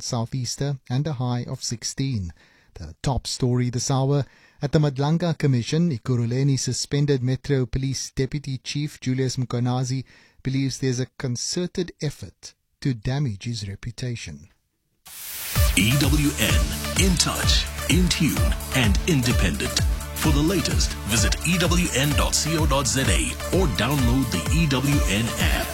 southeaster and a high of 16. The top story this hour: at the Madlanga Commission, Ekurhuleni suspended Metro Police Deputy Chief Julius Mkhwanazi believes there's a concerted effort to damage his reputation. EWN, in touch, in tune and independent. For the latest, visit ewn.co.za or download the EWN app.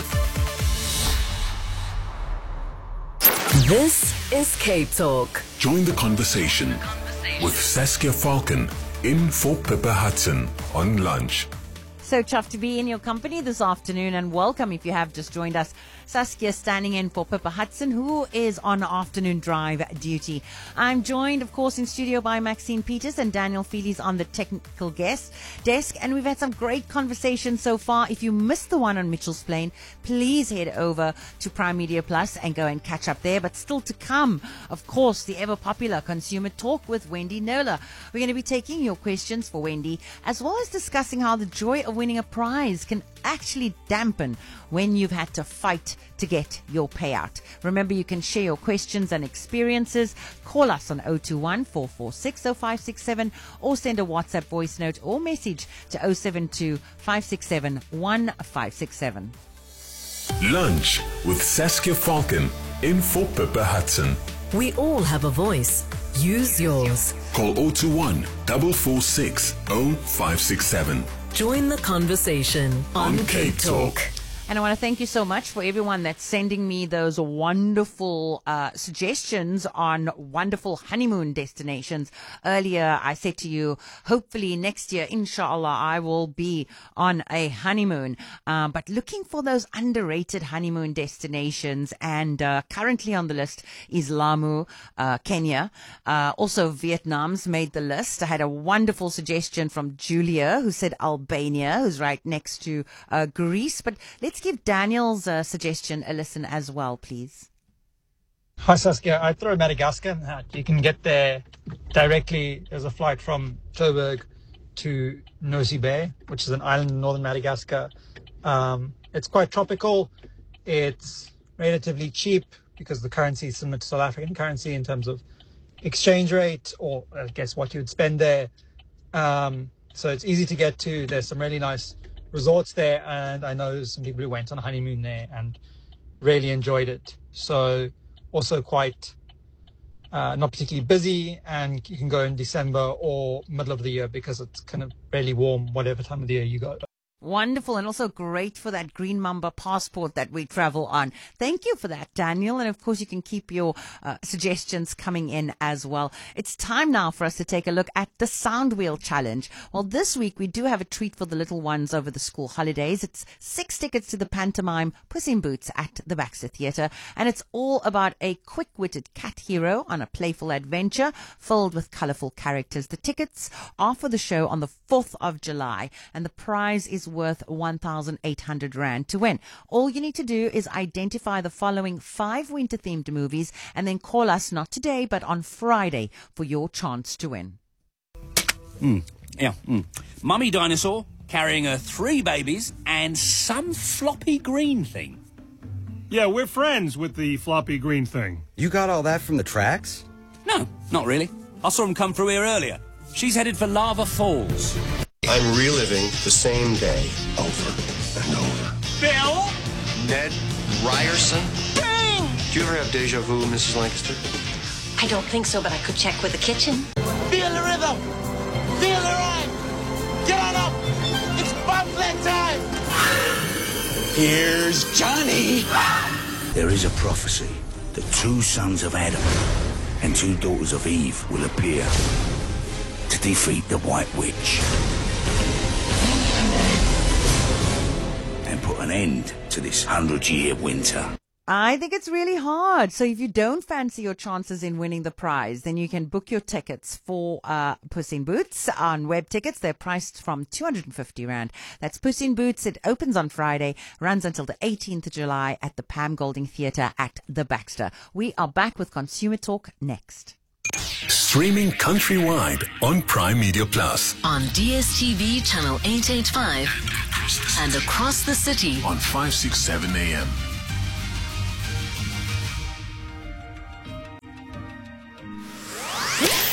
This is Cape Talk. Join the conversation with Saskia Falcon in for Pippa Hudson on lunch. So chuffed to be in your company this afternoon, and welcome if you have just joined us. Saskia standing in for Pippa Hudson, who is on afternoon drive duty. I'm joined, of course, in studio by Maxine Peters and Daniel Feely's on the technical guest desk, and we've had some great conversations so far. If you missed the one on Mitchell's Plain, please head over to Prime Media Plus and go and catch up there. But still to come, of course, the ever-popular Consumer Talk with Wendy Nola. We're going to be taking your questions for Wendy, as well as discussing how the joy of winning a prize can actually dampen when you've had to fight to get your payout. Remember, you can share your questions and experiences. Call us on 021 446 0567 or send a WhatsApp voice note or message to 072 567 1567. Lunch with Saskia Falcon in for Pippa Hudson. We all have a voice. Use yours. Call 021 446 0567. Join the conversation on Cape Talk. And I want to thank you so much for everyone that's sending me those wonderful suggestions on wonderful honeymoon destinations. Earlier, I said to you, hopefully next year, inshallah, I will be on a honeymoon. But looking for those underrated honeymoon destinations. And currently on the list is Lamu, Kenya. Also, Vietnam's made the list. I had a wonderful suggestion from Julia, who said Albania, who's right next to Greece. But let's give Daniel's suggestion a listen as well, please. Hi Saskia, I'd throw Madagascar. You can get there directly. There's a flight from Joburg to Nosy Be, which is an island in northern Madagascar. It's quite tropical. It's relatively cheap because the currency is similar to South African currency in terms of exchange rate, or I guess what you'd spend there. So it's easy to get to. There's some really nice resorts there, and I know some people who went on a honeymoon there and really enjoyed it. So also quite not particularly busy, and you can go in December or middle of the year because it's kind of really warm whatever time of the year you go. Wonderful, and also great for that Green Mamba passport that we travel on. Thank you for that, Daniel. And of course, you can keep your suggestions coming in as well. It's time now for us to take a look at the Sound Wheel Challenge. Well, this week we do have a treat for the little ones over the school holidays. It's 6 tickets to the pantomime Puss in Boots at the Baxter Theatre. And it's all about a quick-witted cat hero on a playful adventure filled with colourful characters. The tickets are for the show on the 4th of July, and the prize is worth 1,800 Rand to win. All you need to do is identify the following 5 winter-themed movies and then call us not today but on Friday for your chance to win. Mummy dinosaur carrying her 3 babies and some floppy green thing. Yeah, we're friends with the floppy green thing. You got all that from the tracks? No, not really. I saw him come through here earlier. She's headed for Lava Falls. I'm reliving the same day over and over. Bill? Ned Ryerson? Bing! Do you ever have deja vu, Mrs. Lancaster? I don't think so, but I could check with the kitchen. Feel the rhythm! Feel the rhyme! Get on up! It's bobsled time! Here's Johnny! There is a prophecy that 2 sons of Adam and 2 daughters of Eve will appear to defeat the White Witch and put an end to this 100-year winter. I think it's really hard. So if you don't fancy your chances in winning the prize, then you can book your tickets for Puss in Boots on Web Tickets. They're priced from 250 Rand. That's Puss in Boots. It opens on Friday, runs until the 18th of July at the Pam Golding Theatre at the Baxter. We are back with Consumer Talk next. Streaming countrywide on Prime Media Plus. On DSTV channel 885 and across the city on 567 AM.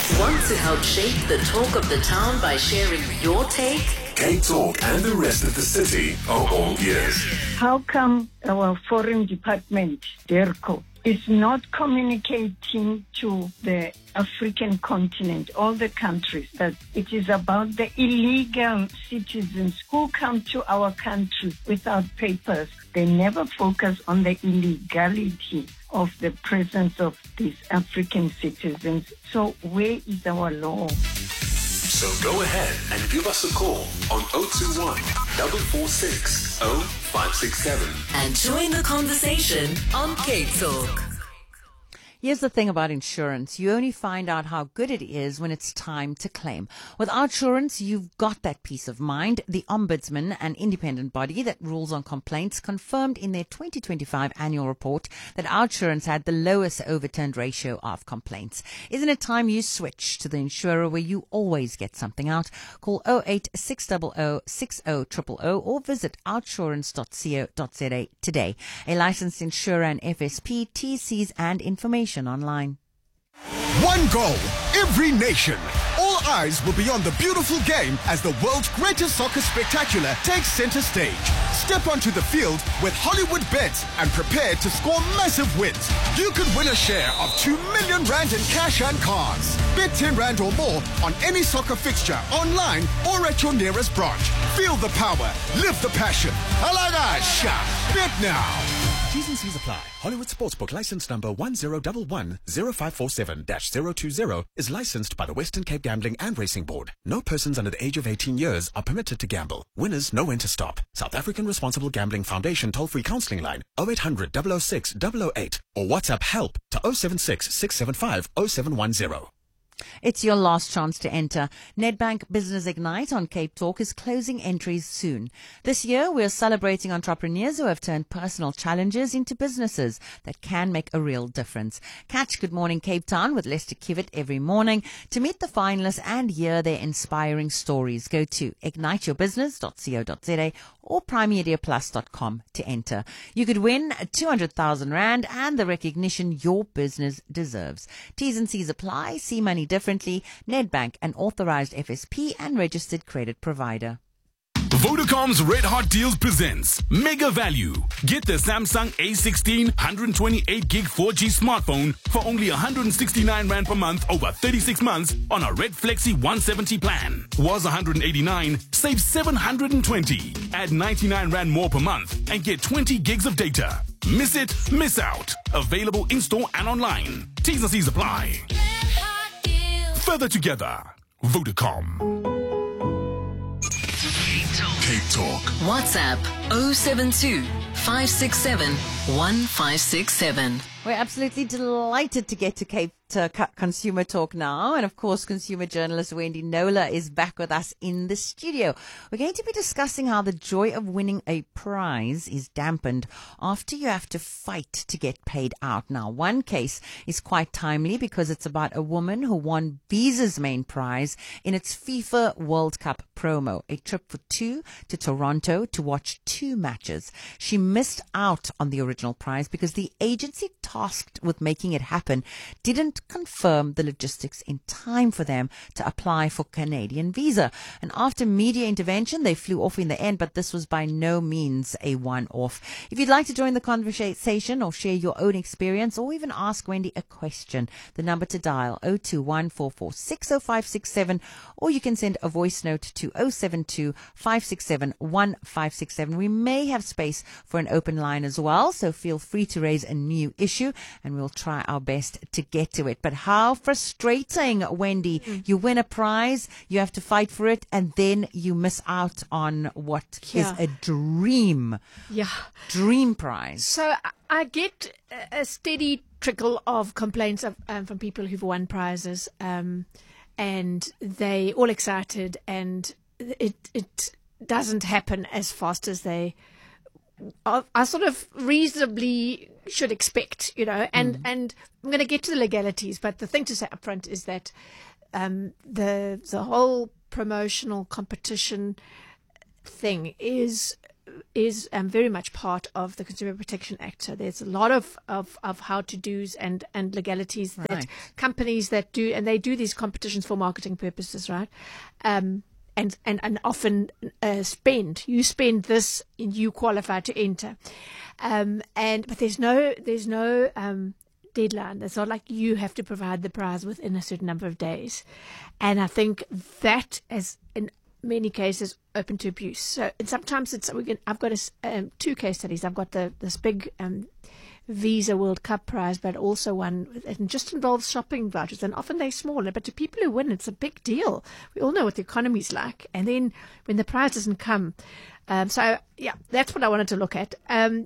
Want to help shape the talk of the town by sharing your take? Cape Talk and the rest of the city are all ears. How come our foreign department, DERCO, is not communicating to the African continent, all the countries, that it is about the illegal citizens who come to our country without papers? They never focus on the illegality of the presence of these African citizens. So where is our law? So go ahead and give us a call on 021 446 0567. And join the conversation on Cape Talk. Here's the thing about insurance. You only find out how good it is when it's time to claim. With OUTsurance, you've got that peace of mind. The Ombudsman, an independent body that rules on complaints, confirmed in their 2025 annual report that OUTsurance had the lowest overturned ratio of complaints. Isn't it time you switch to the insurer where you always get something out? Call 08600 60000 or visit outsurance.co.za today. A licensed insurer and FSP, TCs and information online. One goal, every nation. All eyes will be on the beautiful game as the world's greatest soccer spectacular takes center stage. Step onto the field with Hollywood Bets and prepare to score massive wins. You could win a share of 2 million rand in cash and cars. Bet 10 rand or more on any soccer fixture, online or at your nearest branch. Feel the power, live the passion. Alagasha, bet now. T's and C's apply. Hollywood Sportsbook license number 10110547-020 is licensed by the Western Cape Gambling and Racing Board. No persons under the age of 18 years are permitted to gamble. Winners know when to stop. South African Responsible Gambling Foundation toll-free counseling line 0800 006 008 or WhatsApp help to 076 675 0710. It's your last chance to enter. Nedbank Business Ignite on Cape Talk is closing entries soon. This year, we're celebrating entrepreneurs who have turned personal challenges into businesses that can make a real difference. Catch Good Morning Cape Town with Lester Kivitt every morning. To meet the finalists and hear their inspiring stories, go to igniteyourbusiness.co.za or primemediaplus.com to enter. You could win 200,000 Rand and the recognition your business deserves. T's and C's apply. See money differently. Nedbank, an authorized FSP and registered credit provider. Vodacom's Red Hot Deals presents Mega Value. Get the Samsung A16 128 gig 4G smartphone for only 169 Rand per month over 36 months on a Red Flexi 170 plan. Was 189, save 720. Add 99 Rand more per month and get 20 gigs of data. Miss it, miss out. Available in-store and online. T's and C's apply. Further together. Vodacom. Cape Talk. WhatsApp 072 567 1567. We're absolutely delighted to get to Cape Consumer Talk now. And of course, consumer journalist Wendy Knowler is back with us in the studio. We're going to be discussing how the joy of winning a prize is dampened after you have to fight to get paid out. Now, one case is quite timely because it's about a woman who won Visa's main prize in its FIFA World Cup promo, a trip for two to Toronto to watch 2 matches. She missed out on the original prize because the agency tasked with making it happen didn't confirm the logistics in time for them to apply for Canadian visa. And after media intervention, they flew off in the end, but this was by no means a one-off. If you'd like to join the conversation or share your own experience or even ask Wendy a question, the number to dial 021 446 0567, or you can send a voice note to 072 567 1567. We may have space for an open line as well, so feel free to raise a new issue and we'll try our best to get to it. But how frustrating, Wendy. You win a prize, you have to fight for it, and then you miss out on what is a dream. Dream prize. So I get a steady trickle of complaints from people who've won prizes, and they all excited, and it doesn't happen as fast as they I sort of reasonably should expect, and I'm going to get to the legalities, but the thing to say up front is that the whole promotional competition thing is very much part of the Consumer Protection Act. So there's a lot of how to do's and legalities that companies that do, and they do these competitions for marketing purposes, right? And often you spend this and you qualify to enter. But there's no deadline. It's not like you have to provide the prize within a certain number of days. And I think that is in many cases open to abuse. So and sometimes I've got two case studies. I've got this big Visa World Cup prize, but also one that just involves shopping vouchers, and often they're smaller, but to people who win, it's a big deal. We all know what the economy's like. And then when the prize doesn't come, that's what I wanted to look at.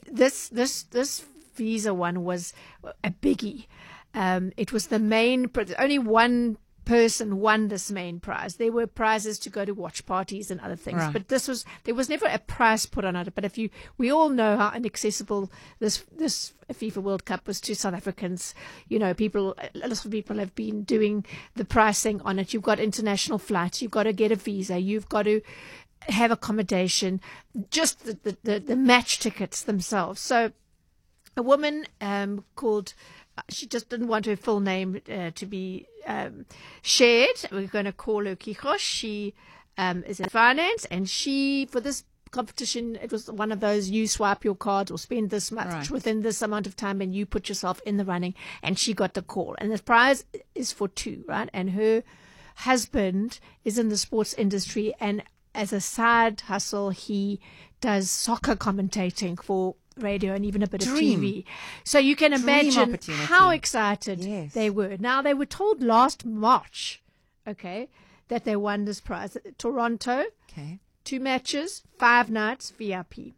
This Visa one was a biggie. It was only one person won this main prize. There were prizes to go to watch parties and other things, but there was never a prize put on it. But we all know how inaccessible this FIFA World Cup was to South Africans. A lot of people have been doing the pricing on it. You've got international flights, you've got to get a visa, you've got to have accommodation, just the match tickets themselves. So a woman called, she just didn't want her full name to be shared. We're going to call her Kichosh. She is in finance, and for this competition, it was one of those, you swipe your cards or spend this much within this amount of time and you put yourself in the running, and she got the call. And the prize is for two, right? And her husband is in the sports industry, and as a side hustle, he does soccer commentating for radio and even a bit of TV. So you can imagine how excited they were. Now, they were told last March, that they won this prize. Toronto, 2 matches, 5 nights, VIP.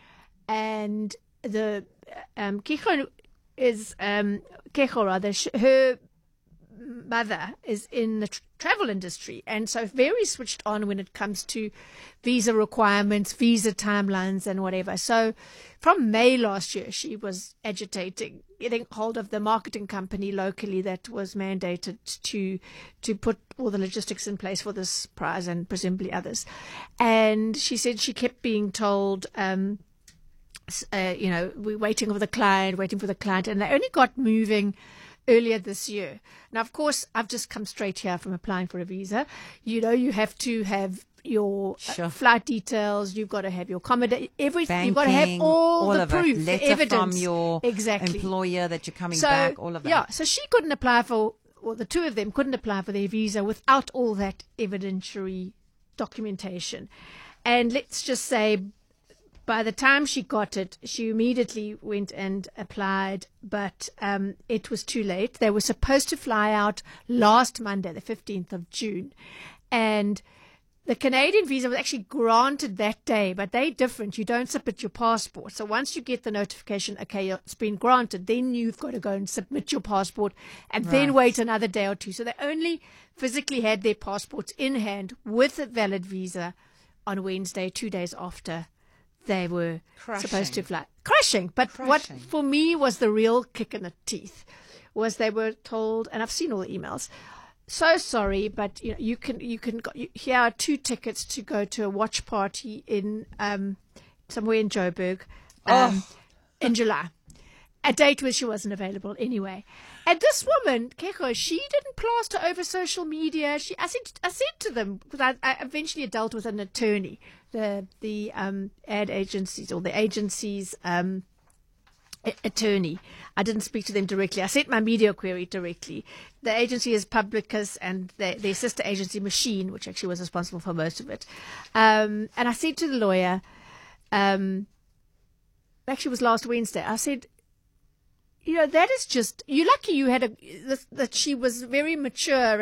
And the Kecho is, her mother is in the travel industry, and so very switched on when it comes to visa requirements, visa timelines and whatever. So from May last year, she was agitating, getting hold of the marketing company locally that was mandated to put all the logistics in place for this prize and presumably others. And she said she kept being told, we're waiting for the client, and they only got moving earlier this year. Now, of course, I've just come straight here from applying for a visa. You have to have your flight details. You've got to have your accommodation, everything. You've got to have all the proof, letter the evidence from your employer that you're coming back. All of that. Yeah. So she couldn't apply for, or the two of them couldn't apply for their visa without all that evidentiary documentation. And let's just say, by the time she got it, she immediately went and applied, but it was too late. They were supposed to fly out last Monday, the 15th of June. And the Canadian visa was actually granted that day, but they're different. You don't submit your passport. So once you get the notification, it's been granted, then you've got to go and submit your passport and then wait another day or two. So they only physically had their passports in hand with a valid visa on Wednesday, 2 days after they were supposed to fly. Crashing. But what for me was the real kick in the teeth was they were told, and I've seen all the emails, so sorry, but here are 2 tickets to go to a watch party in somewhere in Joburg in July. A date where she wasn't available anyway. And this woman, Kecho, she didn't plaster over social media. I said to them, because I eventually dealt with an attorney, the ad agencies or the agency's attorney. I didn't speak to them directly. I sent my media query directly. The agency is Publicus, and their sister agency, Machine, which actually was responsible for most of it. And I said to the lawyer, actually it was last Wednesday, I said, that is just, you're lucky you had that she was very mature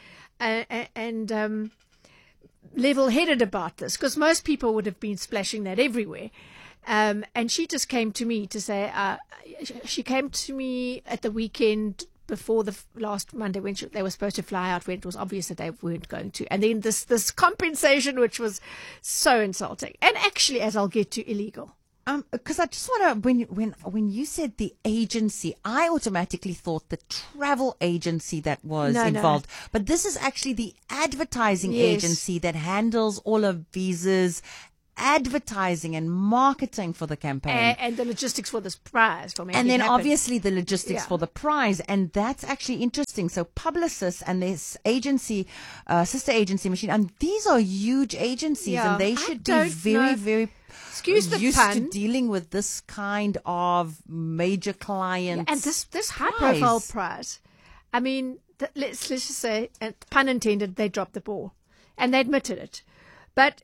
and level-headed about this, because most people would have been splashing that everywhere. And she just came to me to say, she came to me at the weekend before the last Monday when they were supposed to fly out, when it was obvious that they weren't going to. And then this compensation, which was so insulting. And actually, as I'll get to, illegal. Because I just want to, when you said the agency, I automatically thought the travel agency that was involved. No. But this is actually the advertising agency that handles all of visas advertising and marketing for the campaign. And the logistics for this prize. For and then happen. obviously the logistics for the prize. And that's actually interesting. So Publicis and this agency, sister agency Machine, and these are huge agencies and they should be very excuse the used pun. to dealing with this kind of major clients. And this high-profile prize. I mean, let's just say, pun intended, they dropped the ball. And they admitted it. But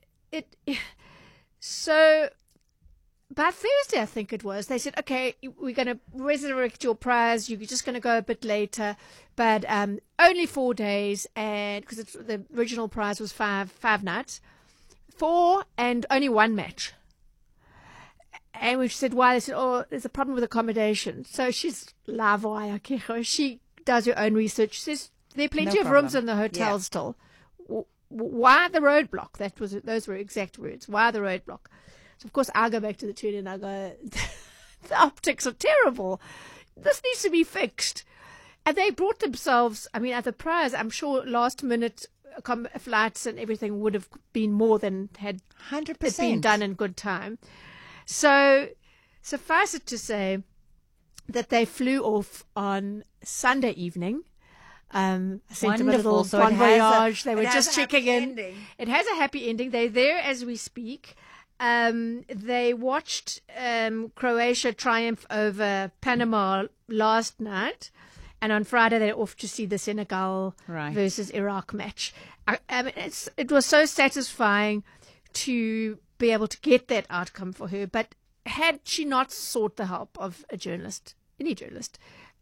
so by Thursday, I think it was, they said, okay, we're going to resurrect your prize. You're just going to go a bit later, but only 4 days. And because the original prize was five nights, 4 and only 1 match. And we said, why? They said, oh, there's a problem with accommodation. So she's Lavoya Kecho. She does her own research. She says, there are plenty of rooms in the hotel still. Why the roadblock? Those were exact words. Why the roadblock? So, of course, I go back to the tune and I go, the optics are terrible. This needs to be fixed. And they brought themselves, I mean, at the prize, I'm sure last minute flights and everything would have been more than had 100% been done in good time. So, suffice it to say that they flew off on Sunday evening. I sent them a little bon voyage. They were just checking in. It has a happy ending. They're there as we speak. They watched Croatia triumph over Panama last night. And on Friday, they're off to see the Senegal versus Iraq match. I mean, it was so satisfying to be able to get that outcome for her. But had she not sought the help of a journalist, any journalist,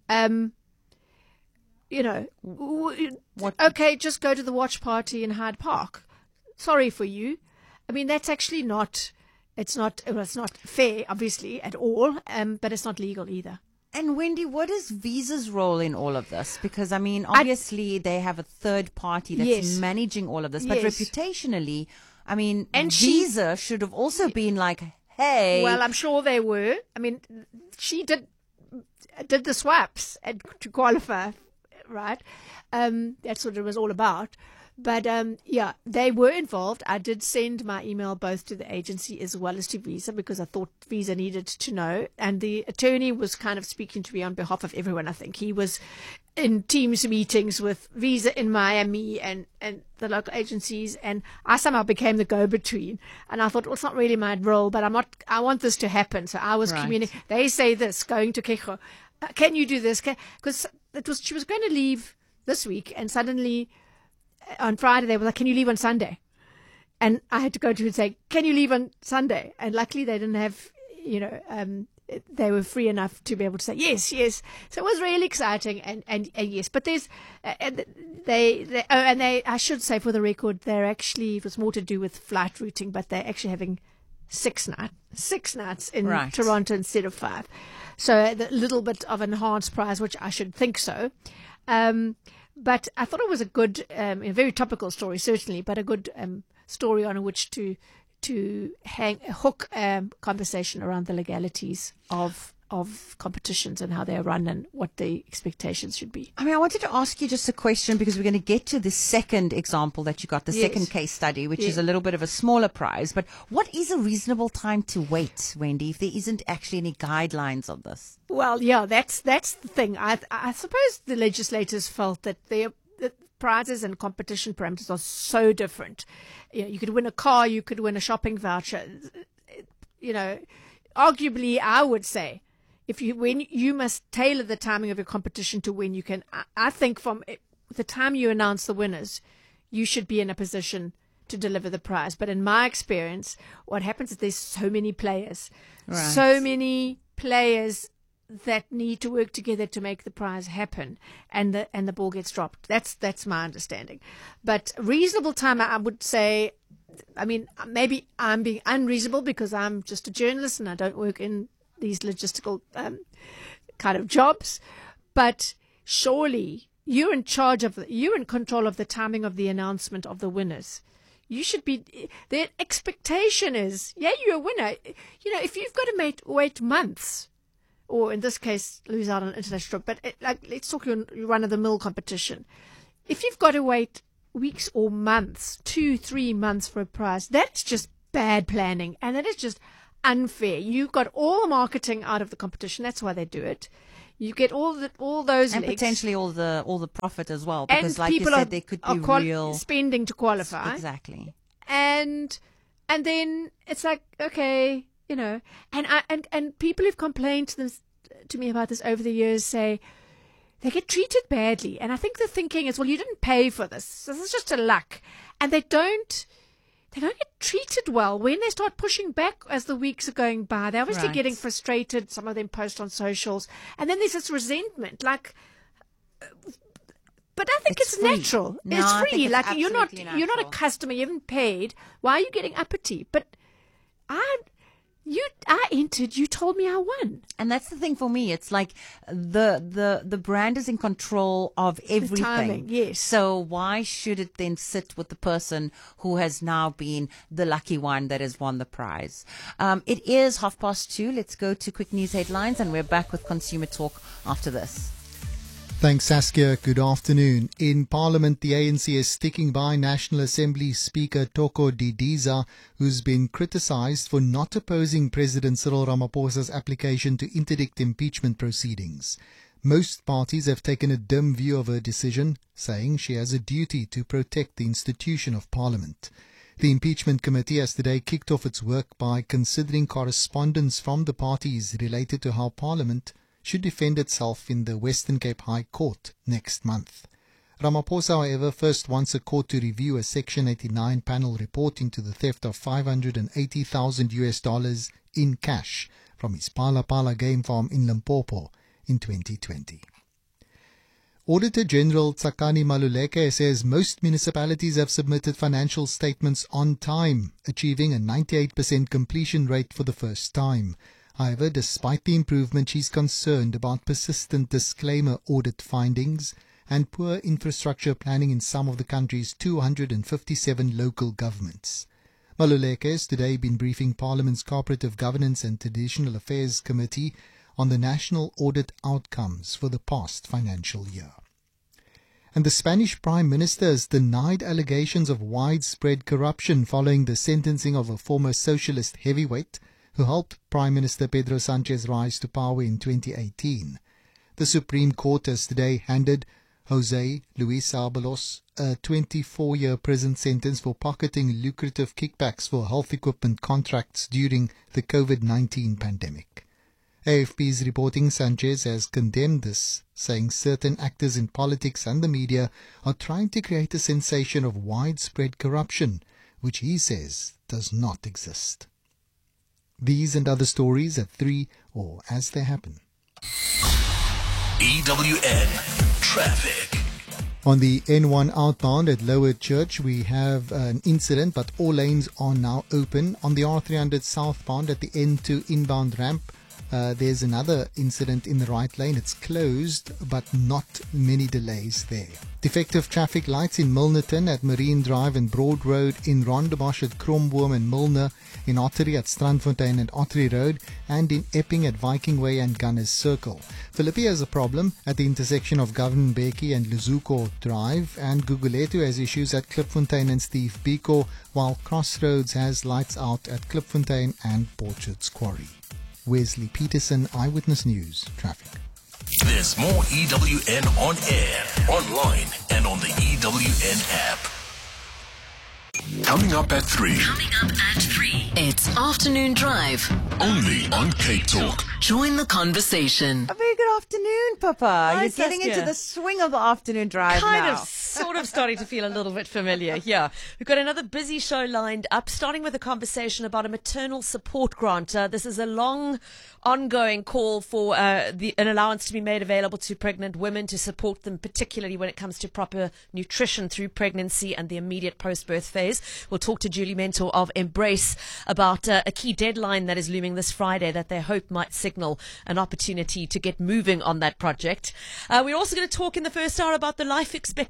okay, just go to the watch party in Hyde Park. Sorry for you. I mean, that's actually it's not fair, obviously, at all, but it's not legal either. And Wendy, what is Visa's role in all of this? Because, I mean, obviously they have a third party that's managing all of this, but reputationally, I mean, and Visa should have also been like, hey. Well, I'm sure they were. I mean, she did the swaps to qualify. Right. That's what it was all about. But, they were involved. I did send my email both to the agency as well as to Visa because I thought Visa needed to know. And the attorney was kind of speaking to me on behalf of everyone, I think. He was in Teams meetings with Visa in Miami and the local agencies. And I somehow became the go-between. And I thought, well, it's not really my role, but I want this to happen. So I was communicating. They say this, going to Kecho. Can you do this? Because she was going to leave this week, and suddenly on Friday they were like, "Can you leave on Sunday?" And I had to go to her and say, "Can you leave on Sunday?" And luckily they didn't have, they were free enough to be able to say yes. So it was really exciting, and yes. But there's, I should say for the record, it was more to do with flight routing, but they're actually having 6 nights in Toronto instead of 5. So a little bit of enhanced prize, which I should think so. But I thought it was a good, a very topical story, certainly, but a good story on which to hook conversation around the legalities of competitions and how they're run and what the expectations should be. I mean, I wanted to ask you just a question because we're going to get to the second example that you got, the second case study, which is a little bit of a smaller prize. But what is a reasonable time to wait, Wendy, if there isn't actually any guidelines on this? Well, yeah, that's the thing. I suppose the legislators felt that the prizes and competition parameters are so different. You could win a car, you could win a shopping voucher. Arguably, I would say, if you win, you must tailor the timing of your competition to when you can. I think from the time you announce the winners, you should be in a position to deliver the prize. But in my experience, what happens is there's so many players, that need to work together to make the prize happen, and the ball gets dropped. That's my understanding. But reasonable time, I would say. I mean, maybe I'm being unreasonable because I'm just a journalist and I don't work in these logistical kind of jobs. But surely you're in control of the timing of the announcement of the winners. You should be. The expectation is, you're a winner. If you've got to wait months, or in this case, lose out on an international trip. But let's talk your run-of-the-mill competition. If you've got to wait weeks or months, 2-3 months for a prize, that's just bad planning, and that is just unfair. You got all the marketing out of the competition. That's why they do it. You get all those and legs. Potentially all the profit as well, because and like people you said, there could be real spending to qualify. Exactly. And then it's like, okay, you know, and people who've complained to me about this over the years say they get treated badly. And I think the thinking is, well, you didn't pay for this. So this is just a luck. And they don't get treated well when they start pushing back as the weeks are going by. They're obviously getting frustrated. Some of them post on socials. And then there's this resentment, like, but I think it's natural. No, it's I free. think it's Like you're not natural. a customer. You haven't paid. Why are you getting uppity? But I entered. You told me I won. And that's the thing for me. It's like the brand is in control of everything. The timing, yes. So why should it then sit with the person who has now been the lucky one that has won the prize? It is 2:30. Let's go to quick news headlines, and we're back with Consumer Talk after this. Thanks, Saskia. Good afternoon. In Parliament, the ANC is sticking by National Assembly Speaker Toko Didiza, who's been criticised for not opposing President Cyril Ramaphosa's application to interdict impeachment proceedings. Most parties have taken a dim view of her decision, saying she has a duty to protect the institution of Parliament. The impeachment committee has today kicked off its work by considering correspondence from the parties related to how Parliament should defend itself in the Western Cape High Court next month. Ramaphosa, however, first wants a court to review a Section 89 panel report into the theft of $580,000 in cash from his Pala Pala game farm in Limpopo in 2020. Auditor General Tsakani Maluleke says most municipalities have submitted financial statements on time, achieving a 98% completion rate for the first time. However, despite the improvement, she's concerned about persistent disclaimer audit findings and poor infrastructure planning in some of the country's 257 local governments. Maluleke has today been briefing Parliament's Cooperative Governance and Traditional Affairs Committee on the national audit outcomes for the past financial year. And the Spanish Prime Minister has denied allegations of widespread corruption following the sentencing of a former socialist heavyweight who helped Prime Minister Pedro Sanchez rise to power in 2018. The Supreme Court has today handed Jose Luis Abalos a 24-year prison sentence for pocketing lucrative kickbacks for health equipment contracts during the COVID-19 pandemic. AFP is reporting Sanchez has condemned this, saying certain actors in politics and the media are trying to create a sensation of widespread corruption, which he says does not exist. These and other stories at 3 or as they happen. EWN Traffic. On the N1 outbound at Lower Church, we have an incident, but all lanes are now open. On the R300 southbound at the N2 inbound ramp, there's another incident in the right lane. It's closed, but not many delays there. Defective traffic lights in Milnerton at Marine Drive and Broad Road, in Rondebosch at Kromboom and Milner, in Ottery at Strandfontein and Ottery Road, and in Epping at Viking Way and Gunners Circle. Philippi has a problem at the intersection of Governor Mbeki and Luzuko Drive, and Guguletu has issues at Klipfontein and Steve Biko, while Crossroads has lights out at Klipfontein and Portraits Quarry. Wesley Peterson, Eyewitness News, Traffic. There's more EWN on air, online, and on the EWN app. Coming up at 3. It's Afternoon Drive. Only on Cape Talk. Join the conversation. A very good afternoon, Papa. Hi, You're getting Saskia. into the swing of the afternoon drive now. Sort of starting to feel a little bit familiar. Yeah. We've got another busy show lined up, starting with a conversation about a maternal support grant. This is a long, ongoing call for an allowance to be made available to pregnant women to support them, particularly when it comes to proper nutrition through pregnancy and the immediate post-birth phase. We'll talk to Julie Mentor of Embrace about a key deadline that is looming this Friday that they hope might signal an opportunity to get moving on that project. We're also going to talk in the first hour about the life expectancy of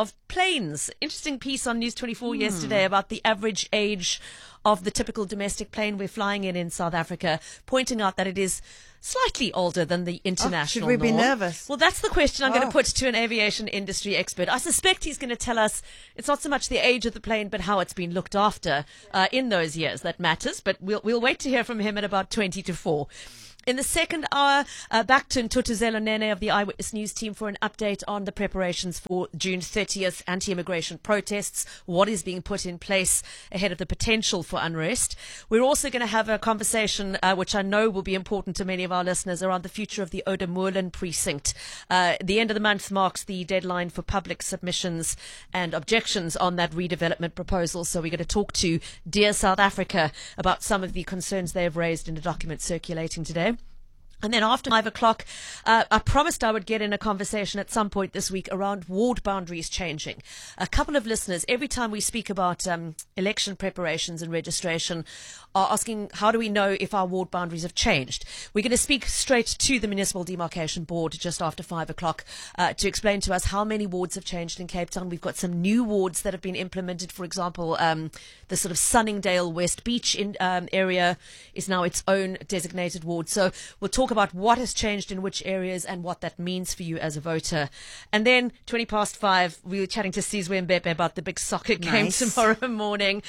of planes. Interesting piece on News 24 yesterday about the average age of the typical domestic plane we're flying in South Africa, pointing out that it is slightly older than the international should we be norm. nervous? Well, that's the question I'm going to put to an aviation industry expert. I suspect he's going to tell us it's not so much the age of the plane, but how it's been looked after in those years that matters. But we'll wait to hear from him at about 20 to 4. In the second hour, back to Ntutuzelo Nene of the Eyewitness News team for an update on the preparations for June 30th anti-immigration protests, what is being put in place ahead of the potential for unrest. We're also going to have a conversation, which I know will be important to many of our listeners, around the future of the Oudtshoorn precinct. The end of the month marks the deadline for public submissions and objections on that redevelopment proposal. So we're going to talk to Dear South Africa about some of the concerns they have raised in a document circulating today. And then after 5 o'clock, I promised I would get in a conversation at some point this week around ward boundaries changing. A couple of listeners, every time we speak about election preparations and registration, are asking, how do we know if our ward boundaries have changed? We're going to speak straight to the Municipal Demarcation Board just after 5 o'clock to explain to us how many wards have changed in Cape Town. We've got some new wards that have been implemented. For example, the sort of Sunningdale West Beach area is now its own designated ward. So we'll talk about what has changed in which areas and what that means for you as a voter. And then 20 past 5, we were chatting to Sizwe Mbepe about the big soccer game tomorrow morning.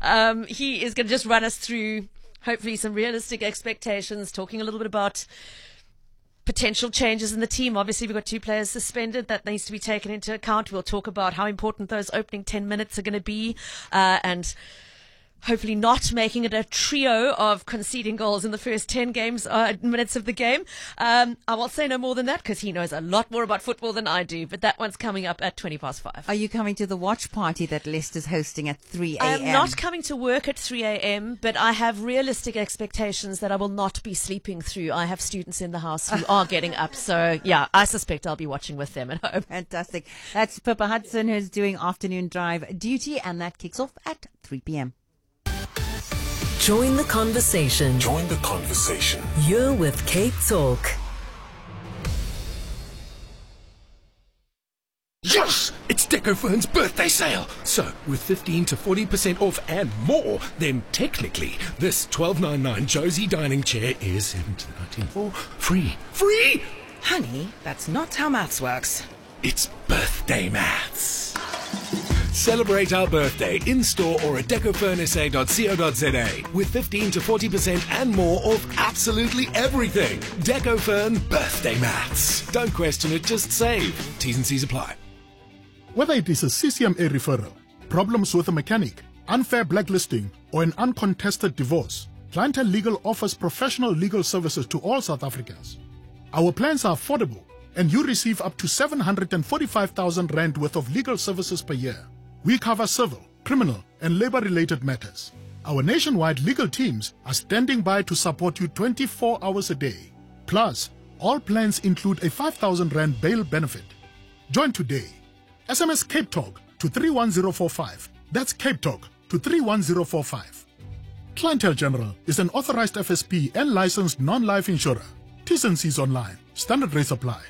He is going to just run us through hopefully some realistic expectations, talking a little bit about potential changes in the team. Obviously, we've got 2 players suspended. That needs to be taken into account. We'll talk about how important those opening 10 minutes are going to be, and hopefully not making it a trio of conceding goals in the first 10 minutes of the game. I won't say no more than that because he knows a lot more about football than I do, but that one's coming up at 20 past 5. Are you coming to the watch party that Leicester's hosting at 3 a.m.? I am not coming to work at 3 a.m., but I have realistic expectations that I will not be sleeping through. I have students in the house who are getting up, so yeah, I suspect I'll be watching with them at home. Fantastic. That's Pippa Hudson, who's doing afternoon drive duty, and that kicks off at 3 p.m. Join the conversation. Join the conversation. You're with Cape Talk. Yes! It's Decofern's birthday sale. So, with 15 to 40% off and more, then technically, this $12.99 Josie dining chair is $17.94 free. Free! Honey, that's not how maths works. It's birthday maths. Celebrate our birthday in-store or at decofernsa.co.za with 15 to 40% and more off absolutely everything. Decofern birthday maths. Don't question it, just save. T's and C's apply. Whether it is a CCMA referral, problems with a mechanic, unfair blacklisting, or an uncontested divorce, Clientele Legal offers professional legal services to all South Africans. Our plans are affordable, and you receive up to 745,000 rand worth of legal services per year. We cover civil, criminal, and labor-related matters. Our nationwide legal teams are standing by to support you 24 hours a day. Plus, all plans include a 5,000 rand bail benefit. Join today. SMS Cape Talk to 31045. That's Cape Talk to 31045. Clientele General is an authorized FSP and licensed non-life insurer. T's and C's online. Standard rates apply.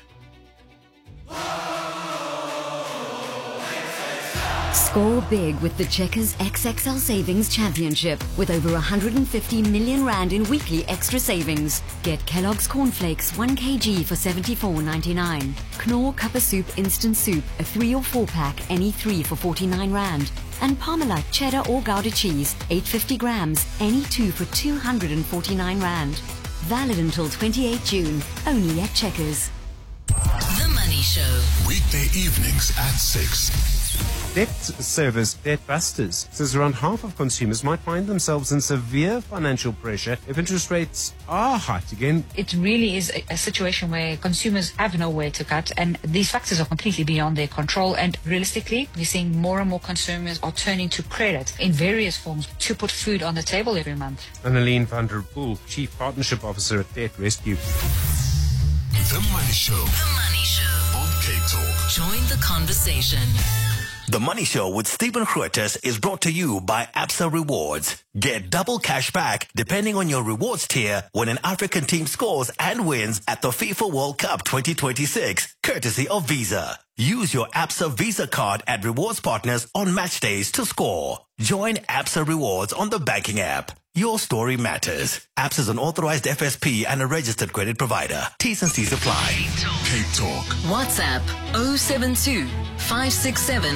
Score big with the Checkers XXL Savings Championship with over 150 million rand in weekly extra savings. Get Kellogg's Cornflakes 1 kg for $74.99. Knorr Cup of Soup Instant Soup, a 3 or 4 pack, any 3 for 49 rand. And Parmalat Cheddar or Gouda Cheese, 850 grams, any 2 for 249 rand. Valid until 28 June, only at Checkers. The Money Show. Weekday evenings at 6. Debt service Debt Busters says around half of consumers might find themselves in severe financial pressure if interest rates are hiked again. It really is a situation where consumers have nowhere to cut, and these factors are completely beyond their control. And realistically, we're seeing more and more consumers are turning to credit in various forms to put food on the table every month. Annalene van der Poel, Chief Partnership Officer at Debt Rescue. The Money Show. The Money Show. On Cape Talk. Join the conversation. The Money Show with Stephen Grootes is brought to you by Absa Rewards. Get double cash back depending on your rewards tier when an African team scores and wins at the FIFA World Cup 2026, courtesy of Visa. Use your Absa Visa card at rewards partners on match days to score. Join Absa Rewards on the banking app. Your story matters. Absa is an authorized FSP and a registered credit provider. T's and C's apply. Cape Talk. WhatsApp 072 567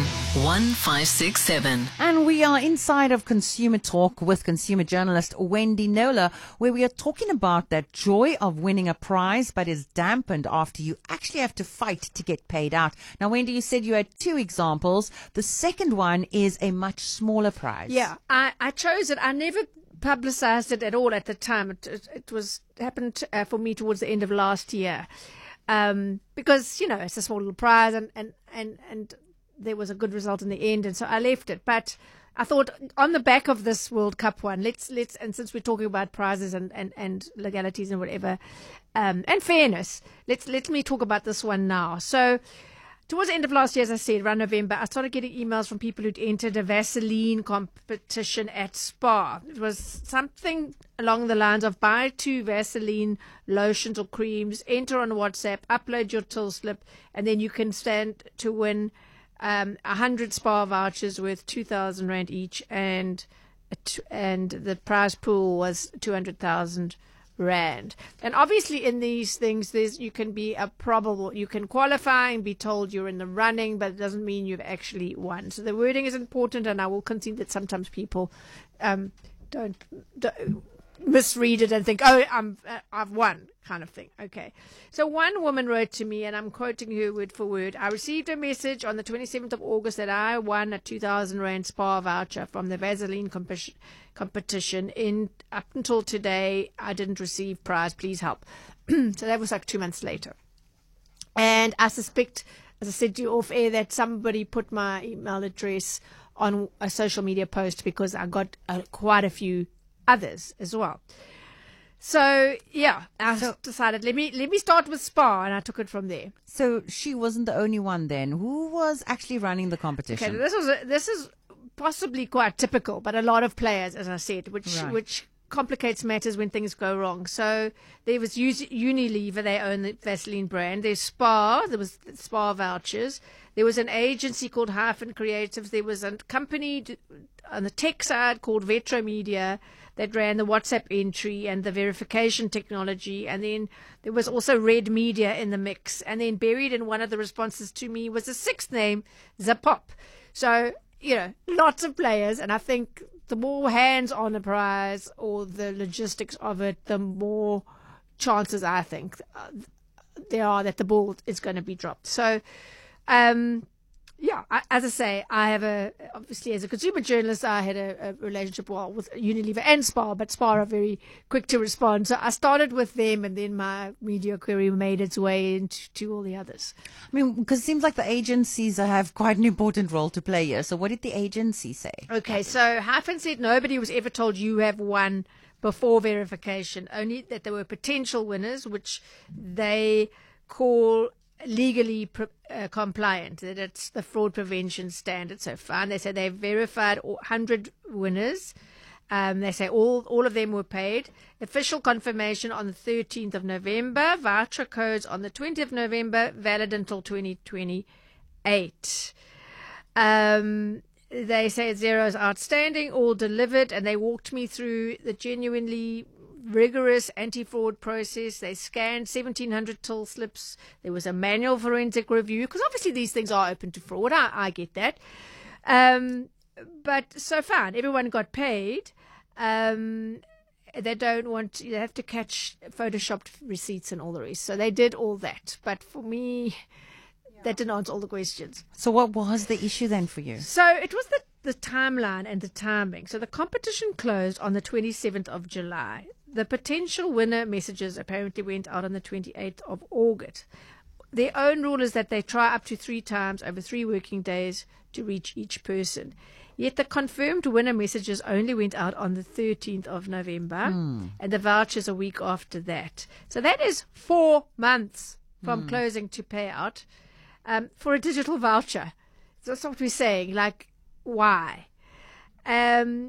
1567. And we are inside of Consumer Talk with consumer journalist Wendy Knowler, where we are talking about that joy of winning a prize, but is dampened after you actually have to fight to get paid out. Now, Wendy, you said you had 2 examples. The second one is a much smaller prize. Yeah, I chose it. I never publicized it at all at the time. It happened for me towards the end of last year, because it's a small little prize, and there was a good result in the end, and so I left it. But I thought, on the back of this World Cup one, let's and since we're talking about prizes and legalities and whatever, and fairness, let me talk about this one now. So, towards the end of last year, as I said, around November, I started getting emails from people who'd entered a Vaseline competition at Spa. It was something along the lines of buy 2 Vaseline lotions or creams, enter on WhatsApp, upload your till slip, and then you can stand to win 100 Spa vouchers worth 2,000 Rand each, and the prize pool was 200,000 Rand. And obviously in these things you can you can qualify and be told you're in the running, but it doesn't mean you've actually won. So the wording is important, and I will concede that sometimes people don't misread it and think, oh, I've won, kind of thing. Okay. So one woman wrote to me, and I'm quoting her word for word: I received a message on the 27th of August that I won a 2,000 Rand Spa voucher from the Vaseline competition. Up until today, I didn't receive prize. Please help. So that was like 2 months later. And I suspect, as I said to you off air, that somebody put my email address on a social media post, because I got quite a few others as well. So yeah, I decided let me start with Spa, and I took it from there. So she wasn't the only one then. Who was actually running the competition? Okay, this is possibly quite typical, but a lot of players, as I said, which complicates matters when things go wrong. So there was Unilever, they own the Vaseline brand. There's Spa, there was Spa vouchers. There was an agency called Hyphen Creatives. There was a company on the tech side called Vetro Media that ran the WhatsApp entry and the verification technology. And then there was also Red Media in the mix. And then buried in one of the responses to me was a 6th name, Zapop. So, lots of players. And I think the more hands on a prize or the logistics of it, the more chances I think there are that the ball is going to be dropped. So, as I say, I have obviously as a consumer journalist, I had a relationship with Unilever and Spa, but Spa are very quick to respond. So I started with them, and then my media query made its way into all the others. I mean, because it seems like the agencies have quite an important role to play here. So what did the agency say? Okay, so Hyphen said nobody was ever told you have won before verification, only that there were potential winners, which they call legally compliant, that it's the fraud prevention standard. So fine, they say they've verified 100 winners. They say all of them were paid. Official confirmation on the 13th of November. Voucher codes on the 20th of November, valid until 2028. They say 0 is outstanding, all delivered, and they walked me through the genuinely rigorous anti-fraud process. They scanned 1,700 till slips. There was a manual forensic review, because obviously these things are open to fraud. I get that. But so fine, everyone got paid. They have to catch photoshopped receipts and all the rest. So they did all that. But for me, that didn't answer all the questions. So what was the issue then for you? So it was the timeline and the timing. So the competition closed on the 27th of July. The potential winner messages apparently went out on the 28th of August. Their own rule is that they try up to 3 times over 3 working days to reach each person. Yet the confirmed winner messages only went out on the 13th of November, and the vouchers a week after that. So that is 4 months from closing to payout for a digital voucher. So that's what we're saying. Like, why?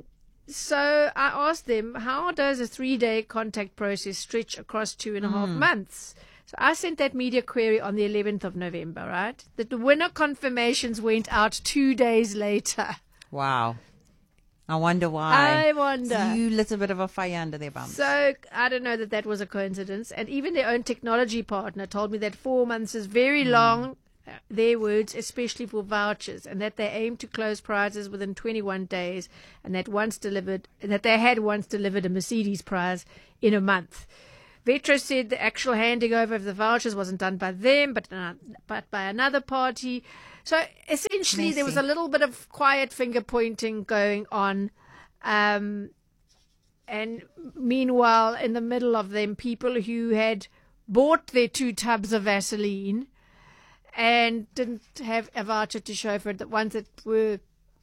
So I asked them, how does a 3-day contact process stretch across 2.5 months? So I sent that media query on the 11th of November, right? That the winner confirmations went out 2 days later. Wow. I wonder why. I wonder. You lit a bit of a fire under their bums. So I don't know that was a coincidence. And even their own technology partner told me that 4 months is very long, their words, especially for vouchers, and that they aim to close prizes within 21 days, and that they had once delivered a Mercedes prize in a month. Vetro said the actual handing over of the vouchers wasn't done by them, but by another party. So essentially, there was a little bit of quiet finger pointing going on. And meanwhile, in the middle of them, people who had bought their 2 tubs of Vaseline and didn't have a voucher to show for it, the ones that were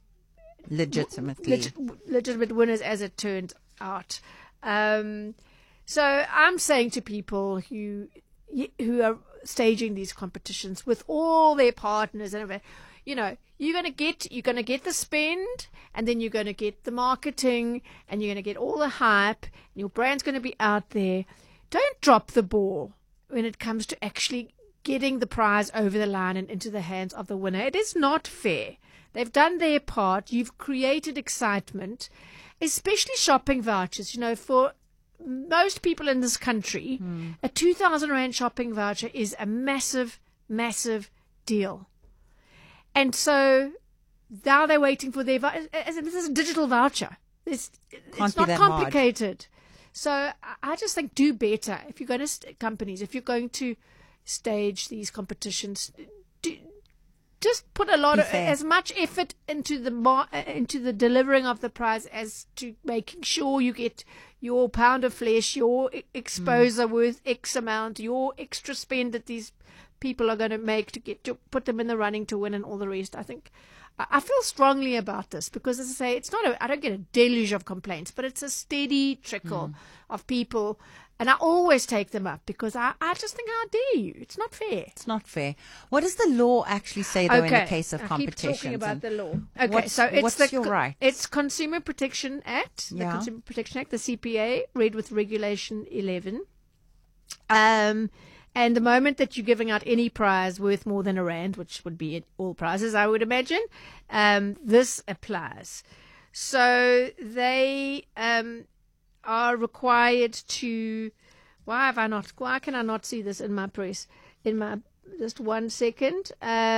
legitimate winners, as it turned out. So I'm saying to people who are staging these competitions with all their partners and everything, you're going to get the spend, and then you're going to get the marketing, and you're going to get all the hype, and your brand's going to be out there. Don't drop the ball when it comes to actually getting the prize over the line and into the hands of the winner. It is not fair. They've done their part. You've created excitement, especially shopping vouchers. For most people in this country, a 2,000 Rand shopping voucher is a massive, massive deal. And so now they're waiting for their voucher. This is a digital voucher. It's not complicated. So I just think do better. If you're going to companies, if you're going to stage these competitions, just put as much effort into the delivering of the prize as to making sure you get your pound of flesh, your exposure worth X amount, your extra spend that these people are going to make to put them in the running to win, and all the rest. I think I feel strongly about this because, as I say, I don't get a deluge of complaints, but it's a steady trickle of people. And I always take them up because I just think, how dare you? It's not fair. It's not fair. What does the law actually say, though, in the case of competitions? Keep talking about the law. Okay, so what's your right? It's Consumer Protection Act, the Consumer Protection Act, the CPA, read with Regulation 11. And the moment that you're giving out any prize worth more than R1, which would be all prizes, I would imagine, this applies. So they are required to. Why can I not see this in my press? Just 1 second.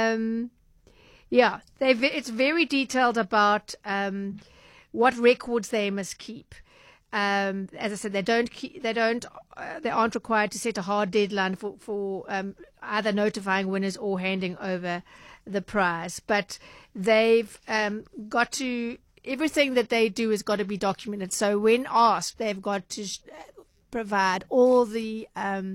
It's very detailed about what records they must keep. As I said, they aren't required to set a hard deadline for either notifying winners or handing over the prize, but they've got to. Everything that they do has got to be documented. So when asked, they've got to provide all the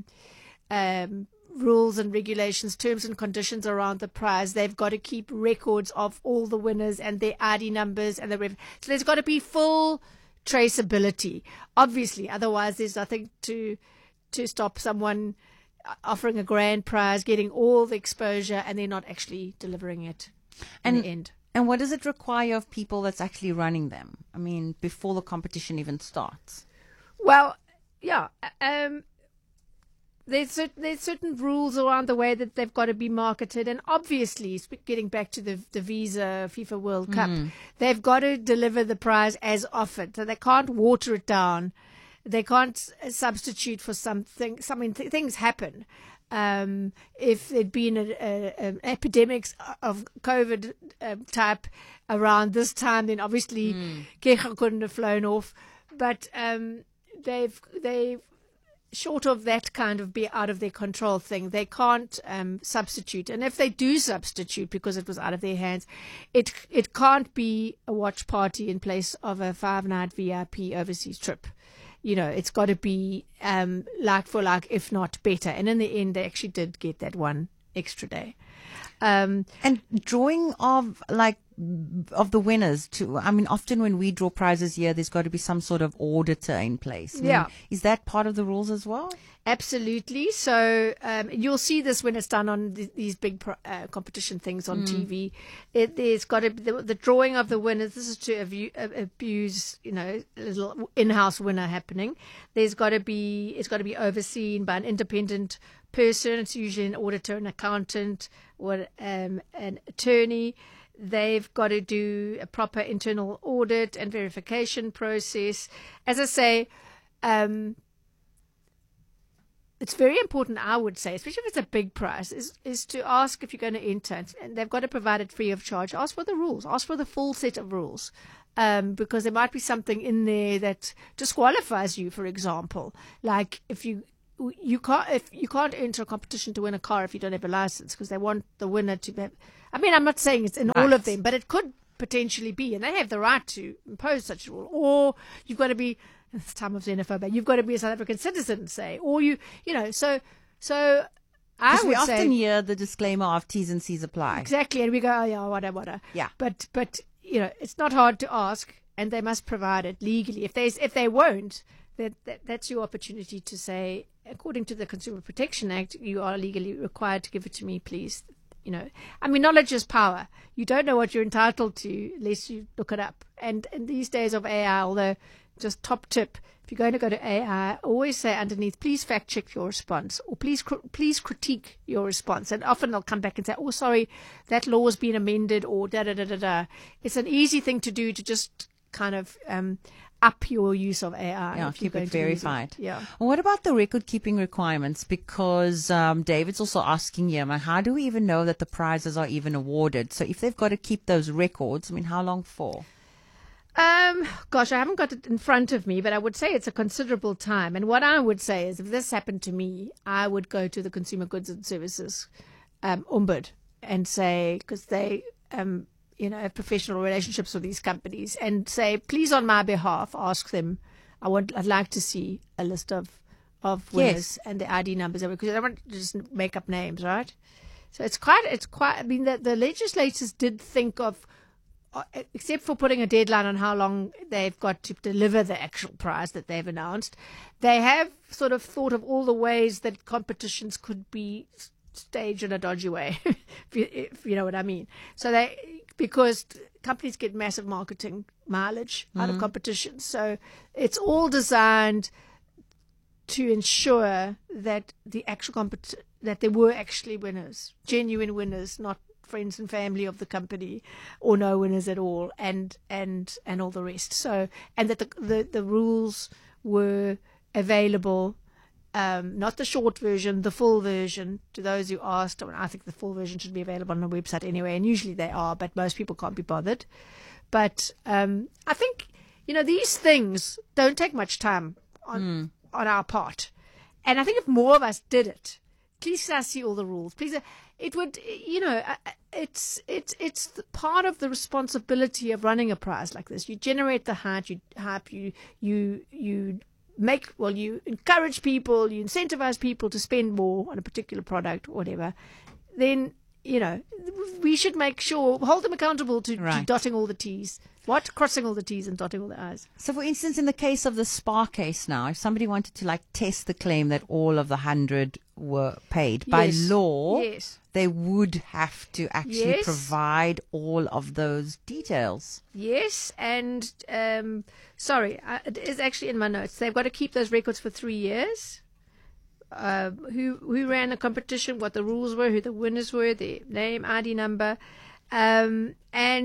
rules and regulations, terms and conditions around the prize. They've got to keep records of all the winners and their ID numbers and so there's got to be full traceability. Obviously, otherwise there's nothing to stop someone offering a grand prize, getting all the exposure, and they're not actually delivering it in the end. And what does it require of people that's actually running them? I mean, before the competition even starts? Well, there's certain rules around the way that they've got to be marketed. And obviously, getting back to the Visa FIFA World Cup, they've got to deliver the prize as offered. So they can't water it down. They can't substitute for something. Things happen. If there'd been an epidemics of COVID type around this time, then obviously Kega couldn't have flown off. But they've short of that kind of be out of their control thing, they can't substitute. And if they do substitute because it was out of their hands, it can't be a watch party in place of a 5-night VIP overseas trip. It's got to be like for like, if not better. And in the end, they actually did get that one extra day. And drawing of the winners too. I mean, often when we draw prizes here, there's got to be some sort of auditor in place. I mean, is that part of the rules as well? Absolutely. So you'll see this when it's done on these big competition things on TV. There's got to be the drawing of the winners. This is to abuse, a little in-house winner happening. It's got to be overseen by an independent person. It's usually an auditor, an accountant, or an attorney. They've got to do a proper internal audit and verification process. As I say, it's very important, I would say, especially if it's a big prize, is to ask if you're going to enter. And they've got to provide it free of charge. Ask for the rules. Ask for the full set of rules. Because there might be something in there that disqualifies you, for example. Like if you can't enter a competition to win a car if you don't have a license, because they want the winner to have. I mean, I'm not saying it's in all of them, but it could potentially be, and they have the right to impose such a rule. Or you've got to be, it's time of xenophobia, you've got to be a South African citizen, say, or so I would we say, often hear the disclaimer of T's and C's apply. Exactly, and we go, oh yeah, whatever. Yeah. But it's not hard to ask, and they must provide it legally. If they won't, that's your opportunity to say, according to the Consumer Protection Act, you are legally required to give it to me, please. I mean, knowledge is power. You don't know what you're entitled to unless you look it up. And in these days of AI, although just top tip, if you're going to go to AI, always say underneath, please fact check your response, or please critique your response. And often they'll come back and say, oh, sorry, that law has been amended, or da-da-da-da-da. It's an easy thing to do, to just kind of up your use of AI. Yeah, keep it verified. Yeah. Well, what about the record-keeping requirements? Because David's also asking here, how do we even know that the prizes are even awarded? So if they've got to keep those records, I mean, how long for? Gosh, I haven't got it in front of me, but I would say it's a considerable time. And what I would say is, if this happened to me, I would go to the Consumer Goods and Services Ombud and say, because they have professional relationships with these companies, and say, please, on my behalf, ask them. I'd like to see a list of winners and the ID numbers, because I don't want to just make up names, right? So it's quite. I mean, the legislators did think of, except for putting a deadline on how long they've got to deliver the actual prize that they've announced, they have sort of thought of all the ways that competitions could be staged in a dodgy way, if you know what I mean. So because companies get massive marketing mileage out of competitions, so it's all designed to ensure that the actual that there were actually winners, genuine winners, not friends and family of the company, or no winners at all, and all the rest. So, and that the rules were available, not the short version, the full version, to those who asked. I think the full version should be available on the website anyway, and usually they are, but most people can't be bothered. But I think these things don't take much time on our part, and I think if more of us did it, please see all the rules, please. It would, it's part of the responsibility of running a prize like this. You generate the hype, you encourage people, you incentivize people to spend more on a particular product, or whatever. Then, we should make sure, hold them accountable to dotting all the T's. Crossing all the T's and dotting all the I's. So, for instance, in the case of the Spar case now, if somebody wanted to test the claim that all of the 100 were paid, by law, they would have to actually provide all of those details. Yes, and it is actually in my notes. They've got to keep those records for 3 years. Who ran the competition, what the rules were, who the winners were, their name, ID number. And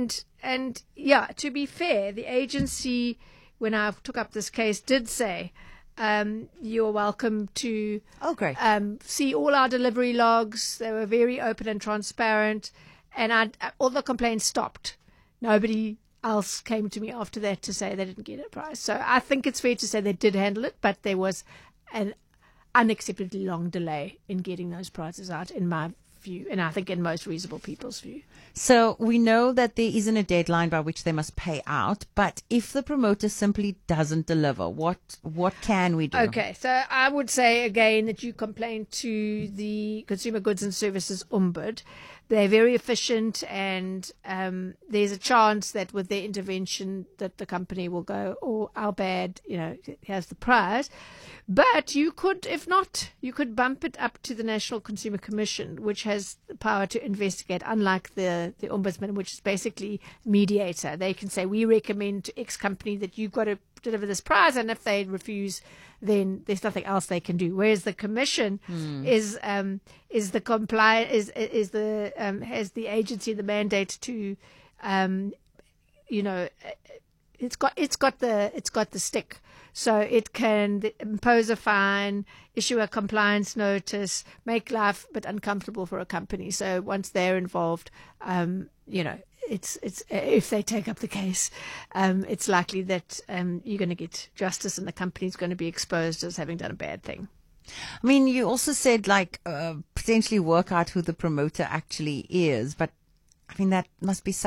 to be fair, the agency, when I took up this case, did say, you're welcome to see all our delivery logs. They were very open and transparent, and all the complaints stopped. Nobody else came to me after that to say they didn't get a prize. So I think it's fair to say they did handle it, but there was an unacceptably long delay in getting those prizes out, in my view, and I think in most reasonable people's view. So we know that there isn't a deadline by which they must pay out, but if the promoter simply doesn't deliver, what can we do? Okay, so I would say again that you complain to the Consumer Goods and Services Ombud. they're very efficient, and there's a chance that with their intervention that the company will go, oh, our bad, here's the prize. But you could, if not, you could bump it up to the National Consumer Commission, which has the power to investigate, unlike the Ombudsman, which is basically mediator. They can say, we recommend to X company that you've got to deliver this prize, and if they refuse, then there's nothing else they can do. Whereas the Commission has the agency, the mandate to, it's got the stick, so it can impose a fine, issue a compliance notice, make life a bit uncomfortable for a company. So once they're involved, it's if they take up the case, it's likely that you're going to get justice, and the company's going to be exposed as having done a bad thing. I mean, you also said potentially work out who the promoter actually is, but I mean that must be